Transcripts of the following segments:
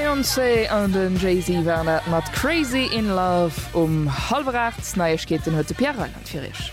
Beyoncé an den Jay-Z waren mat Crazy in Love 7:30 Neiechkeeten huet de Pierre Reinhardt firich.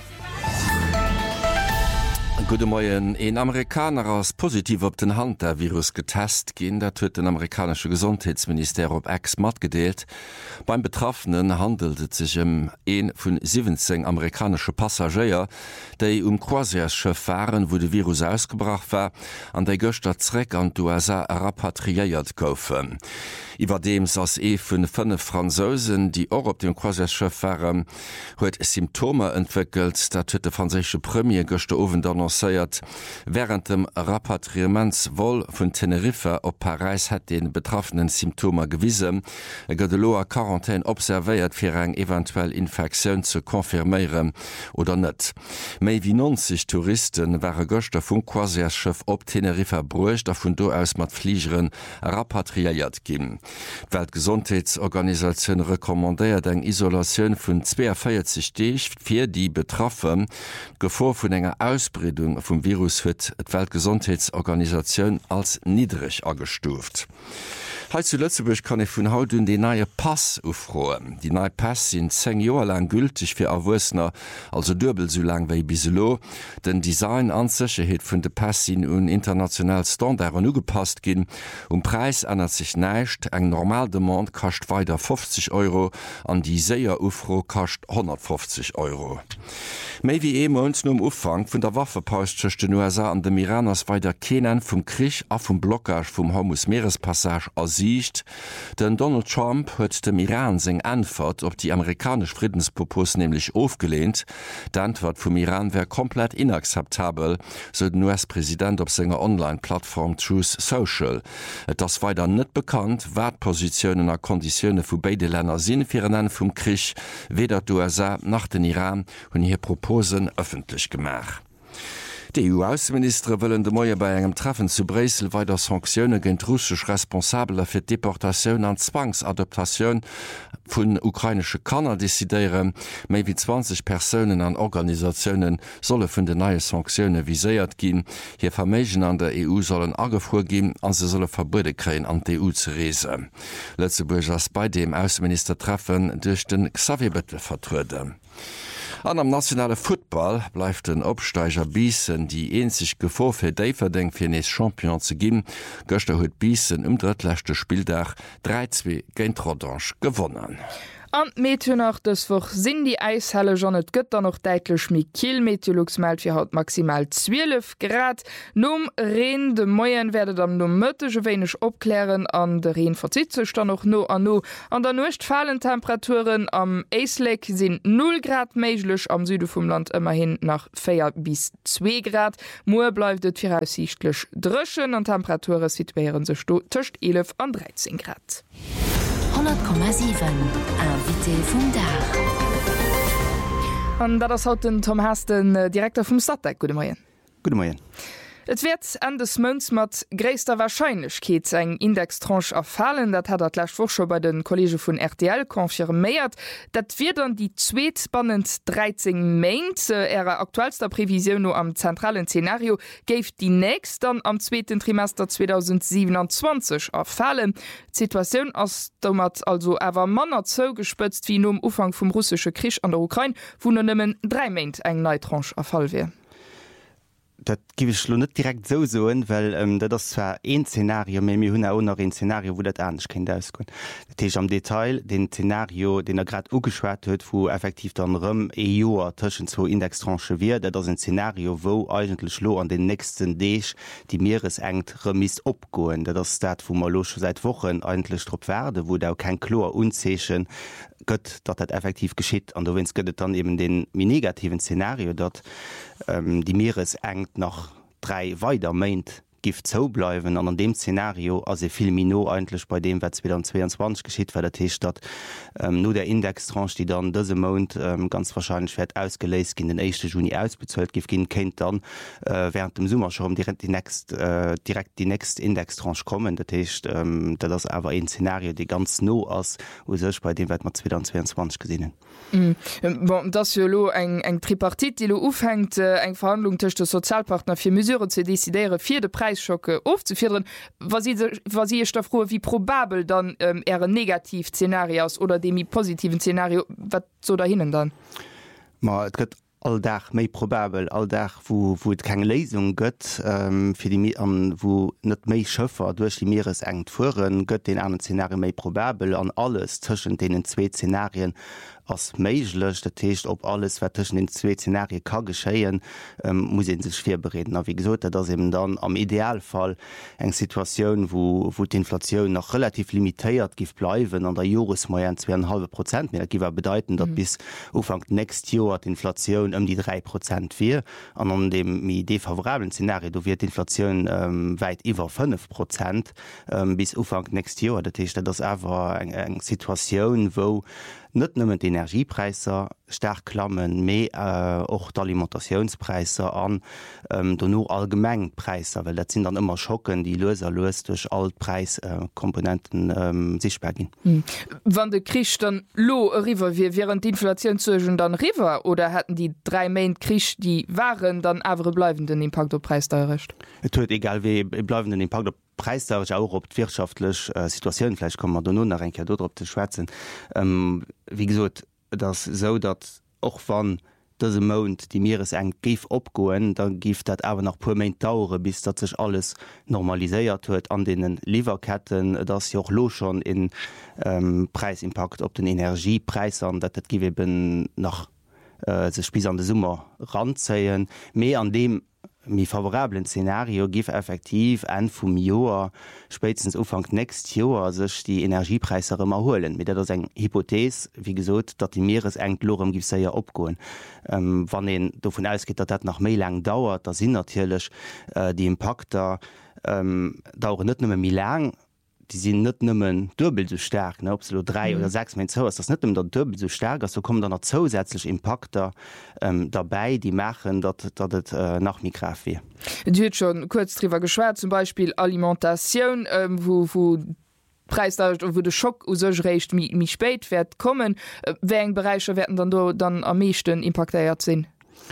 Gute Morgen. Ein Amerikaner als positiv op den Hand der Virus getest gin, dat huet den amerikanische Gesundheitsminister op X mat gedeelt. Beim Betroffenen handelt es sich um een vun 17 amerikanische Passagier, die Croisièreschiff waren, wo de Virus ausgebracht war, an der Göster Zreck an USA rapatriiert goufen. Iwer dems ass vun 5 Franzosen, die auch op dem Croisièreschiff waren, huet Symptome entwickelt, dat huet de französische Premier Göster Owen annoncéiert. Während dem Rapatriementsvol vun Tenerife op Paris hat den betroffenen Symptome gewiesen. Gëtt de loer Quarantäne observéiert fir eng eventuell Infektionun zu konfirmieren oder net. Méi wie 90 Touristen waren Göster vum Croisièreschiff op Tenerife bruecht, a vun do aus mat Fliegeren rapatriiert ginn. Weltgesundheitsorganisationun rekommandéiert eng Isolatioun vun 42 Deeg fir die Betroffen Gefahr vun enger Ausbreedung vum Virus huet et Weltgesundheitsorganisationun als niedrig agestuft. Heiz zu Lützeburg kann ich vun haut de neue Pass ufroen. Die neue Pass sind 10 Joer lang gültig fir Awusner, also dubel so lang wéi biselo. Den Design an Sicherheet vun de Pass sind un international Standard ugepasst gin. Preis ändert sich neicht, eng normal Demand kascht weiter 50 €, an die Säier Ufro kascht 150 €. Mei wie uns um Ufang vun der Waffepaus zwischen den USA an dem Iran ass weiter Kenen vum Krich a vum Blockage vum Hormuz-Meerespassage ersicht. Den Donald Trump huet dem Iran seg Antwort op die amerikasch Friedenspropos nämlich aufgelehnt. Die Antwort vom Iran wär komplett inakzeptabel, so den US-Präsident op senger Online-Plattform Truth Social. Das weiter net bekannt, wat Positionen a Konditionne vu beide Länder sinn fir en vum Krich, weder d USA nach den Iran hun hier Proposen öffentlich gemacht. Die EU-Außenminister wollen de Moier bei engem Treffen zu Bresel weiter Sanktionen gegen russsisch Responsable für Deportation an Zwangsadaptation von ukrainische Kanner desideieren. Mehr wie 20 Personen an Organisationen sollen von den neuen Sanktionen visiert gehen. Hier Vermögen an der EU sollen Agefuhr geben, und sie sollen Verbote kriegen, an die EU zu reisen. Lützeburg ist bei dem Außenministertreffen durch den Xavier Bettel vertreten. An am nationale Football bleibt den Obsteiger Biessen die einzig Gefahr für Daverding für nächstes Champion zu geben. Gestern hat Biessen im drittletzten Spieltag 3-2 gegen Rodange gewonnen. An Metünach deswoch sinn die Eishalle schon net Götter noch deitlech mi Kielmeteorologs meldt fir haut maximal 12 Grad. Num Reen de Moien werdet am no mëttege wenigch opklären, an de Reen verzieht sech dann noch no an no. An der nocht fallen Temperaturen am Eisleck sinn 0 Grad meiglech, am Süde vum Land immerhin nach 4 bis 2 Grad. Moer bleibt et voraussichtlich drschen, an Temperaturen situieren sech tcht 11 an 13 Grad. 100,7 Invité vum Dach. An dat ass haut den Tom Hasten, Direktor vum Stadtdeck. Gute Morgen. Gute Morgen. Et wird an des Mënz mat gréisster Wahrscheinlichkeit eng Indextranche erfallen, dat hat dat lacht woch schon bei den Kollege vun RTL konfirméiert. Dat wird dann die zweet spannend 13 Mainint Ärer aktuellster Prävision no am zentralen Szenario géif die nächst dann am zweiten Trimester 2027 erfallen. Situationun ass domat also awer Manner zou gespëtzt wie no Ufang vum russische Krich an der Ukraine, wo nëmmen 3 Mainint eng Neitranche erfall wär. Dat gi ich net direkt so weil dat das war ein Szenario mir hun auch noch ein Szenario, wo dat ernst kind auskun. Dat am Detail den Szenario, den grad ugeschwert huet, wo effektiv dann rum Joer tschen zo Indextranche wie, dat das ein Szenario, wo eigentlich lo an den nächsten Deeg die Meeresengt remis opgoen, dat das dat wo man lo schon seit Wochen eigentlich trop werde, wo da kein Chlor unzeschen gött, dat dat effektiv geschieht, an du wennst gëtt dann eben den negativen Szenario, dat die Meeresengt nach 3 weiter meint gift zo bleiwen an dem Szenario as e viel Mino eigentlich bei dem wat 2022 geschieht, weil der Teestadt nur der Indextranche, die dann dëse Mond ganz wahrscheinlich werd ausgeleist gin den 1. Juni ausbezölt gif gin kennt dann während dem Summer schon direkt die nächst Indextranche kommen. Dat Techt dat das awer ein Szenario, die ganz no ass wo sech bei dem wat man 2022 gesinnen. Das lo eng Tripartit, die lo ufhängt eng Verhandlung tech der Sozialpartner fir Mesure ze desideiere fir de Preis Preisschocke aufzuführen. Was ich da froh, wie probabel dann eher Negativ-Szenarios oder dem positiven Szenario, was so dahin dann? Alldach méi probabel alldach wo et keine Lesung gëtt fir die wo net méi Schëffer durch die Meereseng fuhren gëtt den anderen Szenario méi probabel an alles tschen denen zwee Szenarien ass méiglech dat Techt op alles wat tschen den zwee Szenarie ka geschéien muss sech schwer bereden. Wie gesot dats eben dann am Idealfall eng Situationun wo d'Inflationun noch relativ limitéiert gif bleiwen an der Joresmoien 2,5%, mir giwer bedeuten, dat bis Ufang näst Joer d'Inflationun die 3% wie an dem mi defavorablen Szenario do wird Inflationun weit iwwer 5% bis Ufang näst Joer, dat das awer eng Situationun wo net nëmmen d' Energiepreiser stark klammen méi och d'Alimentationspreise an do no allgemeng Preiser, well dat sinn dann immer Schocken, die loser loes duch Altpreiskomponenten sichtbar gin. Wann de Krich dann lo River wie wären d'Inflationun zugen dann River oder hätten die 3 Main Krich die waren dann awer bleibenden Impact op Preis darecht? Et huet egal wie bleibenden Impact op Preis auch op wirtschaftlich Situationen vielleicht kommen man nun en oder op de Schwezen wie gesot das so dat och wann dese Mount die Meereseng gif opgoen, dann gift dat awer nach pu Main daure, bis dat sech alles normaliséiert huet an denen Lieferketten, dats joch lo schon in Preisimpakt op den Energiepreis an, dat dat giwe ben nach se spie an de Summer ranzeien, mé an dem mi favorablen Szenario gif effektiv en vum Joer spätestens Ufang näst Joer sech die Energiepreise immer holen. Mit der eng Hypothese wie gesot, dat die Meereseng Lorem gif se ja opgoen. Wann en davon ausgeht, dat dat nach méi lang dauert, da sinn natürlichch die Impakter dauern net nëmme mi lang. Die sind net nëmmen dobel so stark, absolut 3 oder 6 Min zo das net der dobel so stark, so kommen dann zusätzlich Impakter dabei, die machen, dat et nach Migraf wie. Du schon kurz drüber geschwert, zum Beispiel Alimentation, wo Preis wo de Schock ou sech recht mi spät werd kommen, wéng Bereiche werden dann am meeschten impactéiert sinn.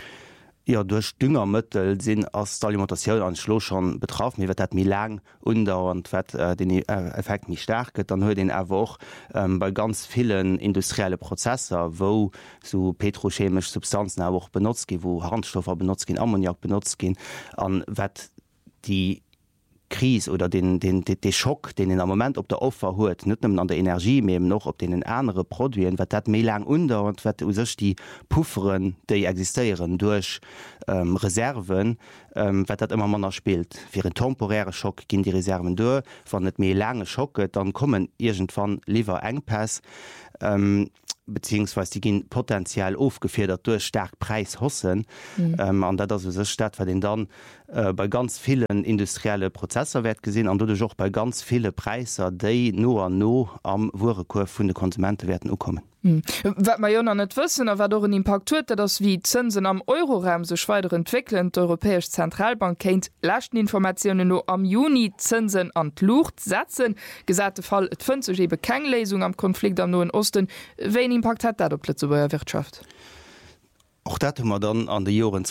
Ja, durch Düngermëttel sinn ass d'Alimentatiioun an Schlo schon betraff, mir dat mi lang underand den Effekt mi stärket, dann huet den awoch bei ganz vielen industrielle Prozesser, wo so petrochemisch Substanzen awoch benutzt gin, wo Handstoffer benutzt gin, Ammoniak benutzt gin, an wat die Krise oder den Schock, den am Moment op der Opfer huet, net an der Energie mé noch op den andere Produien, wat dat méi lang under und wat sech die Pufferen, déi existieren durch Reserven, wat dat immer manner spielt. Fir een temporäre Schock ginn die Reserven do, wann net méi lange Schocke, dann kommen irgendwann liewer engpass. Beziehungsweise die gehen potenziell aufgefedert durch stark Preishossen an dat sech statt war den dann bei ganz vielen industrielle Prozesser werd gesinn an dudech auch bei ganz viele Preiser déi no an no am Wurekur vun de Konsumenten werden kommen. Wat ma Jonner net wëssen, a wat een Impact huet, dats wie Zinsen am Euroraum sech weiter entwickeln, d'Europäesch Zentralbank kenint lachten Informationen no am Juni Zinsen an Luucht setzen. Gesagte Fall et fën sech ebe keng Lesung am Konflikt am Noen Osten. Wéin Impact hat dat op Plötzebauer Wirtschaft? Auch dat man dann an de Joren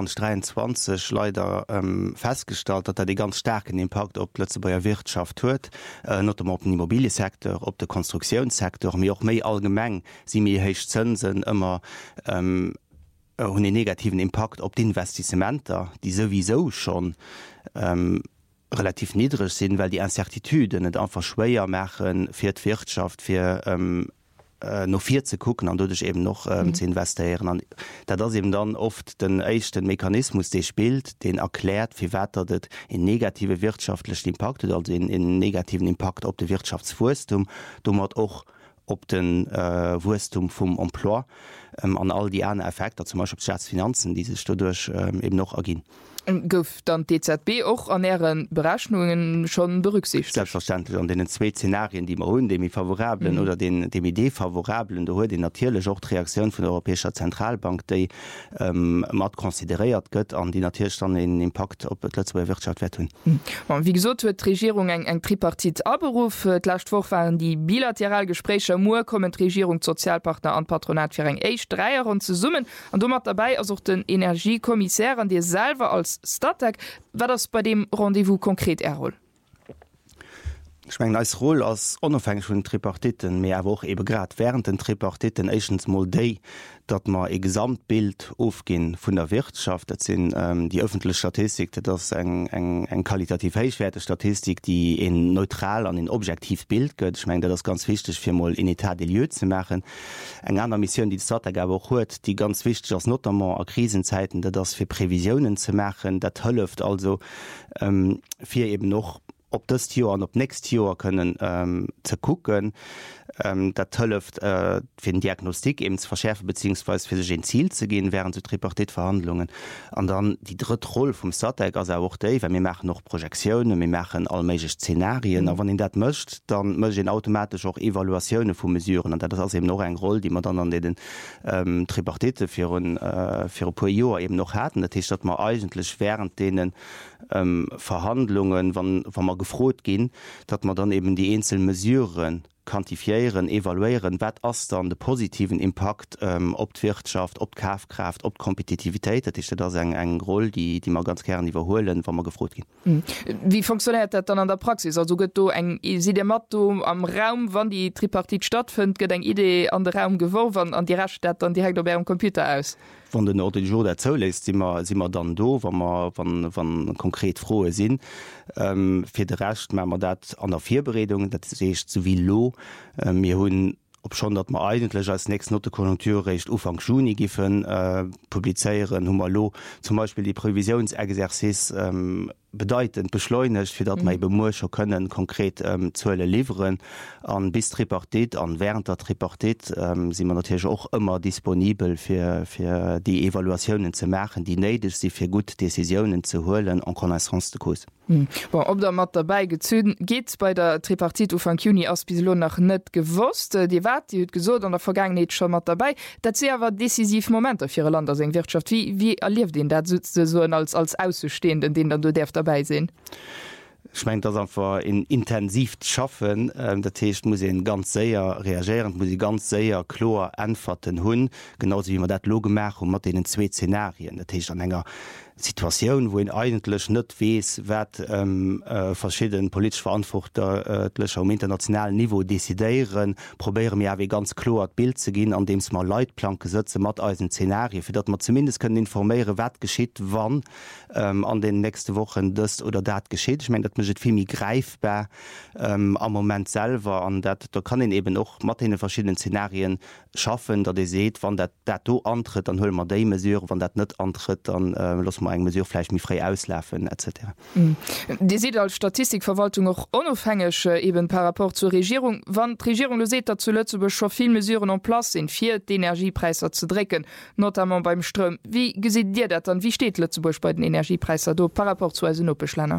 2023 leider festgestellt, dat er die ganz starken Impact op Plötzebauer Wirtschaft huet, not op den Immobiliesektor, op den Konstruktionssektor, mir auch méi allgemeng si mir heich Zinsen immer hun den negativen Impact op die Investissementer, die sowieso schon relativ niedrig sind, weil die Incertituden net einfach schwéier machen fir d' Wirtschaft, fir no 4 ze gucken an dudech eben noch ze investieren. Dat das eben dann oft den echten Mechanismus, de spielt, den erklärt, wie wetter dat in negative wirtschaftlichen Impact, also in negativen Impact op de Wirtschaftswurstum, du mat och op den Wurstum vum Emploi an all die anderen Effekte, zum Beispiel Staatsfinanzen, die sich dadurch eben noch ergin. Gouf dann DZB auch an ihren Berechnungen schon berücksichtigt? Selbstverständlich an den 2 Szenarien, die man hun dem favorablen oder dem defavorablen, da huet den natürlich auch die Reaktion von der Europäischer Zentralbank, die mat konsideiert gött an die natürlich dann den Impact op der Wirtschaft wird hun. Wie gesagt huet die Regierung eng Tripartit aberuf, Lastwoch waren die Bilateralgespräche Mo kommen Regierung Sozialpartner an Patronat fir eng Eich 3 rund zu summen an du mat dabei as den Energiekommissär an dir selber als als Startag, war das bei dem Rendezvous konkret erholt? Ich meine, als Rolle als unabhängig von Tripartiten, mehr auch eben gerade während den Tripartiten erstens mal die, dass man ein Gesamtbild aufgehen von der Wirtschaft. Das sind die öffentliche Statistik, das ist eine qualitativ hochwertige Statistik, die in neutral und in objektiv Bild geht. Ich meine, das ist ganz wichtig, für mal in Etat des Lieux zu machen. Eine andere Mission, die Startag aber auch hat, die ganz wichtig ist, notamment in Krisenzeiten, das für Prävisionen zu machen. Das hilft also für eben noch ob das Jahr und ob nächstes Jahr können zu gucken, das hilft für die Diagnostik eben zu verschärfen beziehungsweise für sich ein Ziel zu gehen während der Tripartitverhandlungen. Und dann die dritte Rolle vom Startag also auch die, weil wir machen noch Projektionen, wir machen all mögliche Szenarien, aber wenn ihr das möchtet, dann möchten automatisch auch Evaluationen von Mesuren und das ist also eben noch eine Rolle, die man dann an den Tripartiten für ein paar Jahre eben noch hatten. Das heißt, dass man eigentlich während denen Verhandlungen, wenn man gefroht gehen, dass man dann eben die einzelnen Mesuren quantifiieren, evaluieren, was ist dann der positiven Impact auf die Wirtschaft, auf die Kaufkraft, auf die Kompetitivität. Das ist das eine Rolle, die man ganz gerne überholen, wenn man gefroht gehen. Wie funktioniert das dann an der Praxis? Also gibt es eine Idee am Raum, wann die Tripartit stattfindet, gibt eine Idee an den Raum geworfen und die Rest steht dann direkt auf ihrem Computer aus? Von den Ordre du jour der Zoll ist, sind wir dann da, wenn konkret frohe sind. Für den Rest machen wir das an der Vorbereitung, das ist so wie lo. Wir haben, ob schon, dass wir eigentlich als nächstes Notenkonjunkturrecht Anfang Juni publizieren, haben wir lo zum Beispiel die Prävisionsexerzice bedeutend beschleunigt, für das wir eben schon können konkret Zölle liefern. Und bis Tripartit, und während der Tripartit sind wir natürlich auch immer disponibel für die Evaluationen zu machen, die nötig sind, für gute Decisionen zu holen und Connaissance de cause. Ob der mat dabei gezüden geht bei der Tripartit Anfang Juni aus bis noch net gewusst. Die wat die gesot an der Vergangenheit schon mat dabei. Dat se aber decisiv Moment auf ihre Land seg Wirtschaft. Wie erlieft den dat so als Auszustehenden, den dann du derft dabei sehen? Ich meine, das einfach intensiv schaffen, das heißt, muss ich ganz sehr reagieren, muss ich ganz sehr klar antworten hun, genauso wie man das lo gemacht und mit den zwei Szenarien. Das heißt, an einer Situation, wo eigentlich nicht weiß, was verschiedene politische Verantwortliche am internationalen Niveau dezidieren, probieren wir auch ganz klar das Bild zu gehen, an dem es mal Leitplanken setzen mit unseren Szenarien, für das wir zumindest können informieren, was geschieht, wann an den nächsten Wochen das oder das geschieht. Ich meine, das ist viel mehr greifbar am Moment selber und da kann ich eben auch mit den verschiedenen Szenarien schaffen, dass ihr seht, wenn das antritt, dann holen wir die Mesure, wenn das nicht antritt, dann lassen wir eine Mesure vielleicht mehr frei auslaufen, etc. Die seht als Statistikverwaltung auch unabhängig eben par rapport zur Regierung. Wenn die Regierung seht, dass zuletzt schon viele Mesuren en place sind, für die Energiepreise zu drücken, notamment beim Strom. Wie seht ihr das dann? Wie steht Lützeburg bei den Energiepreisen par rapport zu unseren Ländern?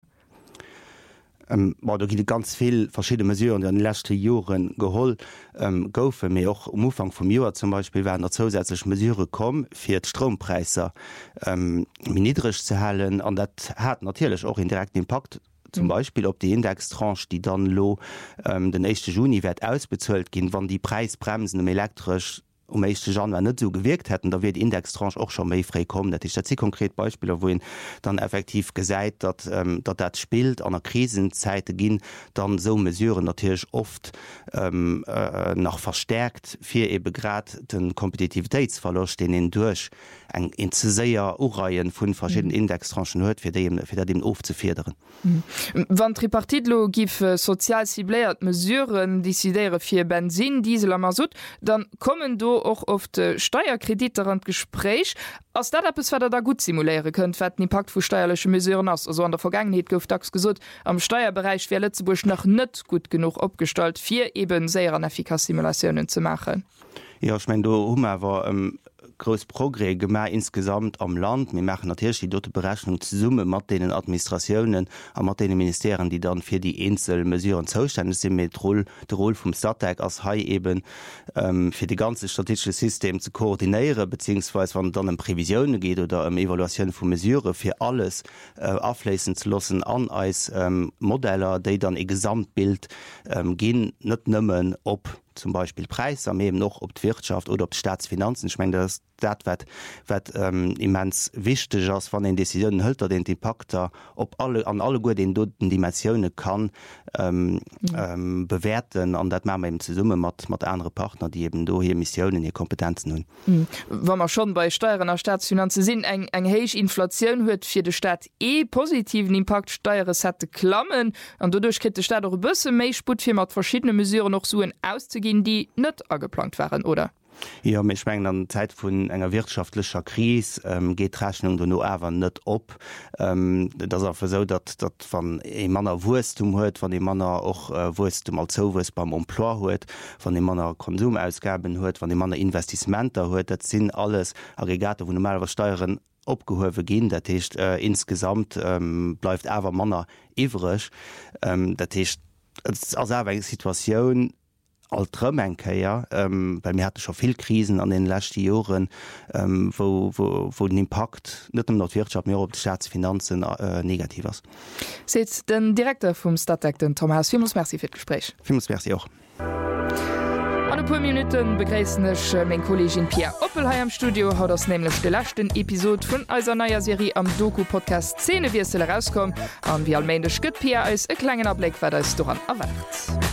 Da gibt ganz viele verschiedene Mesuren, die in den letzten Jahren geholt goufen. Mir auch am Anfang vom Jahr zum Beispiel werden da zusätzliche Mesuren kommen, für die Strompreise niedrig zu halten. Und das hat natürlich auch einen direkten Impact. Zum Beispiel ob die Indextranche, die dann den 1. Juni wird ausbezahlt gehen, wenn die Preisbremsen elektrisch um 1. Januar nicht so gewirkt hätten, da wird die Indextranche auch schon mehr frei kommen. Das ist jetzt konkret Beispiele, wo ihn dann effektiv gesagt, dass das spielt an der Krisenzeit gehen, dann so Mesuren natürlich oft noch verstärkt für eben gerade den Kompetitivitätsverlust, den ihn durch in zu sehr Reihen von verschiedenen Indextranchen hört, für den aufzufedern. Wenn Tripartitlo gibt sozial cibléiert Mesuren décidéiere für Benzin, Diesel und Mazut, dann kommen do auch oft Steuerkredite an Gespräch. Aus Startups wird da gut simulieren könnt, wird den Impact von steuerlichen Mesuren aus. Also an der Vergangenheit gouf dax gesagt, am Steuerbereich wäre Lützeburg noch nicht gut genug abgestellt, für eben sehr efficace Simulationen zu machen. Ja, ich meine, da haben wir aber groß Progress gemacht insgesamt am Land. Wir machen natürlich die dort Berechnung zusammen mit den Administrationen und mit den Ministerien, die dann für die Einzelmesuren zuständig sind, mit der Rolle vom Stadtteil als eben für die ganze statistische System zu koordinieren, beziehungsweise wenn dann um Prävisionen geht oder um Evaluation von Mesuren, für alles abfließen zu lassen an als Modelle, die dann ein Gesamtbild gehen, nicht nehmen, ob zum Beispiel Preis am eben noch op d Wirtschaft oder op Staatsfinanzen. Ich mein, das immens wichtig ass van den Decisionen hëlt den Impakter op an alle go den doten Dimensionioune kann bewerten an dat ma ze summe mat andere Partner, die eben do hier Missionen hier Kompetenzen hunn. Wa man schon bei Steuern der Staatsfinanze sinn eng héich Inflationun huet fir de Staat positiven Impact Steueres hätte klammen an dodurch krit de Staat bësse méi sput fir mat verschiedene Mesuren noch suen auszugin, die net ageplant waren oder. Ja, ich mein, an Zeit vun enger wirtschaftlicher Kris geht Rechnung no awer net op. Das so, dat van e Manner Wustum huet, van de Manner och Wustum als zowus beim Emploi huet, van de Manner Konsumausgaben huet, van de Manner Investissementer huet, dat sinn alles Aggregate, wo normalwer Steuern opgehowe gin, dat hecht insgesamt bleifft awer Manner iwrech. Dat hecht as eng Situationun Altramenkeier, weil mir hatte schon viel Krisen an den letzten Jahren, wo den Impact nicht nur auf die Wirtschaft, mehr auf die Staatsfinanzen negativ ist. Seht den Direktor vom Stadtdeck, den Thomas. Vielmals merci für das Gespräch. Vielmals merci auch. An ein paar Minuten begrüßen ich mein Kollegin Pierre Oppelheim im Studio, hat das nämlich die letzte Episode von unserer neuen Serie am Doku-Podcast Szene, wie es rauskommt. Und wie allmählich gibt Pierre als einen kleinen Blick, was es daran erwartet.